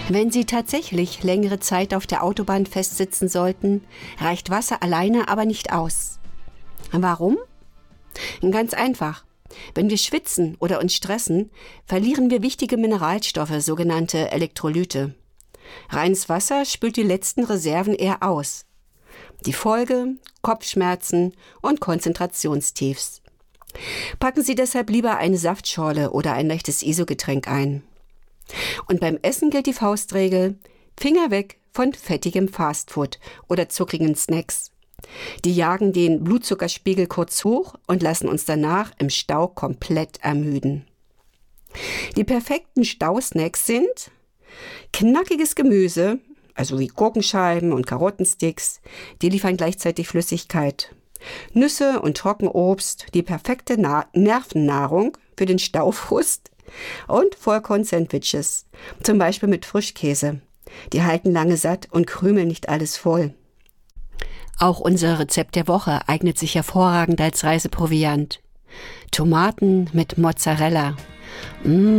Wenn Sie tatsächlich längere Zeit auf der Autobahn festsitzen sollten, reicht Wasser alleine aber nicht aus. Warum? Ganz einfach. Wenn wir schwitzen oder uns stressen, verlieren wir wichtige Mineralstoffe, sogenannte Elektrolyte. Reines Wasser spült die letzten Reserven eher aus. Die Folge: Kopfschmerzen und Konzentrationstiefs. Packen Sie deshalb lieber eine Saftschorle oder ein leichtes ISO-Getränk ein. Und beim Essen gilt die Faustregel: Finger weg von fettigem Fastfood oder zuckrigen Snacks. Die jagen den Blutzuckerspiegel kurz hoch und lassen uns danach im Stau komplett ermüden. Die perfekten Stausnacks sind knackiges Gemüse, also wie Gurkenscheiben und Karottensticks, die liefern gleichzeitig Flüssigkeit. Nüsse und Trockenobst, die perfekte Nervennahrung für den Staufrust. Und Vollkorn-Sandwiches, zum Beispiel mit Frischkäse. Die halten lange satt und krümeln nicht alles voll. Auch unser Rezept der Woche eignet sich hervorragend als Reiseproviant. Tomaten mit Mozzarella.